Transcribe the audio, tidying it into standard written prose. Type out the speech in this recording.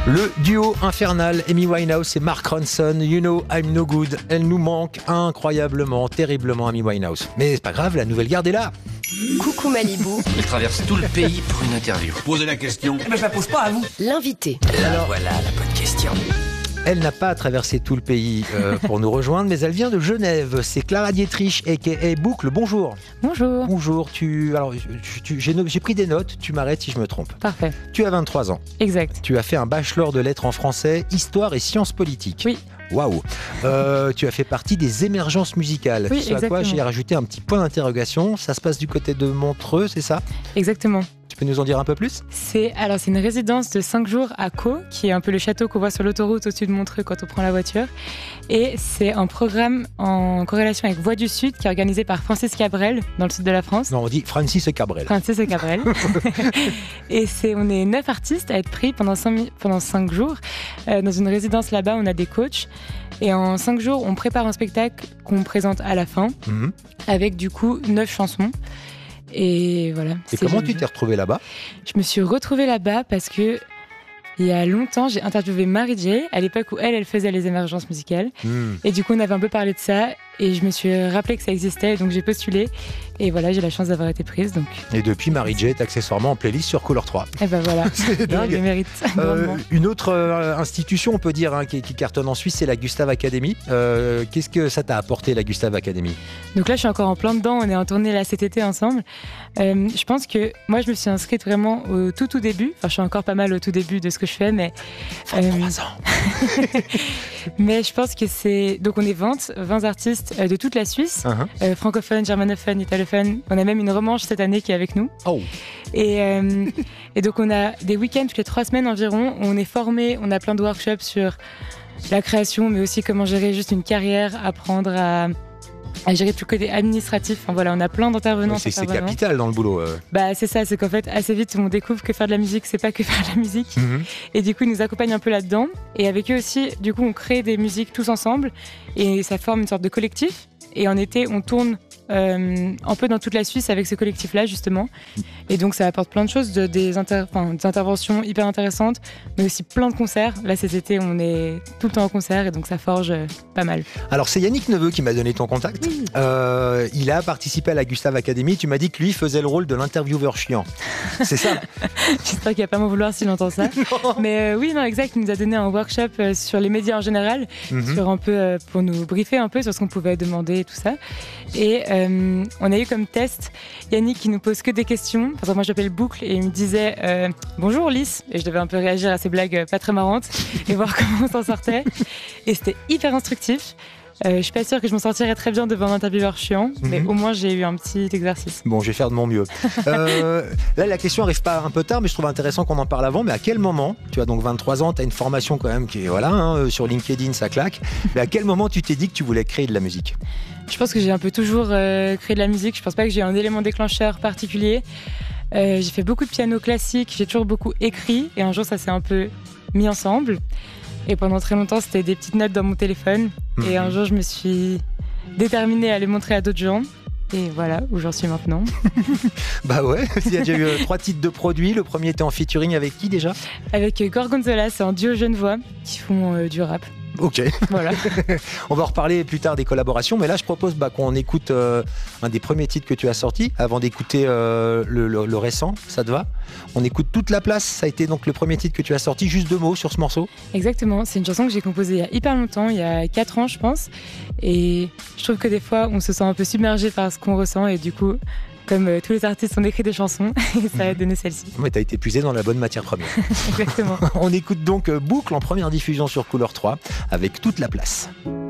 Le duo infernal Amy Winehouse et Mark Ronson, You Know I'm No Good. Elle nous manque incroyablement, terriblement, Amy Winehouse. Mais c'est pas grave, la nouvelle garde est là. Coucou Malibu. Elle traverse tout le pays pour une interview. Posez la question. Mais je la pose pas à vous. L'invité. Là, voilà la bonne question. Elle n'a pas traversé tout le pays pour nous rejoindre, mais elle vient de Genève. C'est Clara Dietrich, a.k.a. Boucle. Bonjour. Bonjour. Bonjour. J'ai pris des notes. Tu m'arrêtes si je me trompe. Parfait. Tu as 23 ans. Exact. Tu as fait un bachelor de lettres en français, histoire et sciences politiques. Oui. Waouh. Tu as fait partie des émergences musicales. Oui, ce à quoi j'ai rajouté un petit point d'interrogation. Ça se passe du côté de Montreux, c'est ça ? Exactement. Tu peux nous en dire un peu plus ? C'est une résidence de 5 jours à Caux, qui est un peu le château qu'on voit sur l'autoroute au-dessus de Montreux quand on prend la voiture. Et c'est un programme en corrélation avec Voix du Sud, qui est organisé par Francis Cabrel, dans le sud de la France. Non, on dit Francis Cabrel. Francis Cabrel. Et on est 9 artistes à être pris pendant 5 jours. Dans une résidence là-bas, on a des coachs. Et en 5 jours, on prépare un spectacle qu'on présente à la fin, avec du coup 9 chansons. Et voilà. Et comment tu t'es retrouvée là-bas ? Je me suis retrouvée là-bas parce que il y a longtemps, j'ai interviewé Marie-Jay, à l'époque où elle faisait les émergences musicales. Et du coup, on avait un peu parlé de ça. Et je me suis rappelé que ça existait, donc j'ai postulé. Et voilà, j'ai la chance d'avoir été prise. Donc. Et depuis, Marie-Jay est accessoirement en playlist sur Couleur 3. Et ben voilà, c'est dingue. Elle le mérite. Une autre institution, on peut dire, qui cartonne en Suisse, c'est la Gustave Academy. Qu'est-ce que ça t'a apporté, la Gustave Academy ? Donc là, je suis encore en plein dedans. On est en tournée là cet été ensemble. Je pense que moi, je me suis inscrite vraiment au tout début. Enfin, je suis encore pas mal au tout début de ce que je fais, mais... 23 ans. Mais je pense que c'est... Donc on est 20 artistes de toute la Suisse, francophones, germanophones, italophones. On a même une remanche cette année qui est avec nous. Oh. Et donc on a des week-ends toutes les 3 semaines environ. On est formés, on a plein de workshops sur la création, mais aussi comment gérer juste une carrière, apprendre à gérer tout le côté administratif. Enfin, voilà, on a plein d'intervenants. C'est capital dans le boulot. Bah, c'est ça, c'est qu'en fait, assez vite, on découvre que faire de la musique, c'est pas que faire de la musique. Et du coup, ils nous accompagnent un peu là-dedans. Et avec eux aussi, du coup, on crée des musiques tous ensemble. Et ça forme une sorte de collectif. Et en été, on tourne un peu dans toute la Suisse avec ce collectif-là, justement. Et donc, ça apporte plein de choses, des interventions hyper intéressantes, mais aussi plein de concerts. Là, cet été, on est tout le temps en concert et donc ça forge pas mal. Alors, c'est Yannick Neveu qui m'a donné ton contact. Oui. Il a participé à la Gustave Academy. Tu m'as dit que lui faisait le rôle de l'intervieweur chiant. C'est ça ? J'espère qu'il va pas m'en vouloir s'il entend ça. Mais oui, non, exact. Il nous a donné un workshop sur les médias en général, sur un peu, pour nous briefer un peu sur ce qu'on pouvait demander et tout ça. Et on a eu comme test Yannick qui nous pose que des questions. Par exemple, moi j'appelle Boucle et il me disait bonjour Lys, et je devais un peu réagir à ces blagues pas très marrantes et voir comment on s'en sortait. Et c'était hyper instructif. Je suis pas sûre que je m'en sortirais très bien devant un intervieweur chiant, mais au moins j'ai eu un petit exercice. Bon, je vais faire de mon mieux. Là, la question arrive pas un peu tard, mais je trouve intéressant qu'on en parle avant. Mais à quel moment, tu as donc 23 ans, tu as une formation quand même qui est, sur LinkedIn, ça claque. Mais à quel moment tu t'es dit que tu voulais créer de la musique ? Je pense que j'ai un peu toujours créé de la musique. Je pense pas que j'ai un élément déclencheur particulier. J'ai fait beaucoup de piano classique, j'ai toujours beaucoup écrit, et un jour ça s'est un peu mis ensemble. Et pendant très longtemps, c'était des petites notes dans mon téléphone. Et un jour, je me suis déterminée à les montrer à d'autres gens. Et voilà où j'en suis maintenant. Bah ouais, il y a déjà eu 3 titres de produits. Le premier était en featuring avec qui déjà ? Avec Gorgonzola, c'est un duo genevois qui font du rap. Ok. Voilà. On va en reparler plus tard des collaborations, mais là je propose qu'on écoute un des premiers titres que tu as sorti avant d'écouter le récent. Ça te va ? On écoute Toute la place. Ça a été donc le premier titre que tu as sorti. Juste 2 mots sur ce morceau. Exactement. C'est une chanson que j'ai composée il y a hyper longtemps, il y a 4 ans je pense. Et je trouve que des fois on se sent un peu submergé par ce qu'on ressent et du coup, comme tous les artistes ont écrit des chansons, et ça a donné celle-ci. Mais t'as été puisé dans la bonne matière première. Exactement. On écoute donc Boucle en première diffusion sur Couleur 3 avec Toute la place.